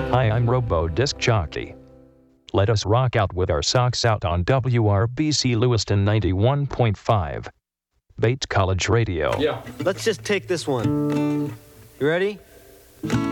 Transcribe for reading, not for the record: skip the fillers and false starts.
Hi, I'm Robo Disc Jockey. Let us rock out with our socks out on WRBC Lewiston 91.5. Bates College Radio. Yeah. Let's just take this one. You ready?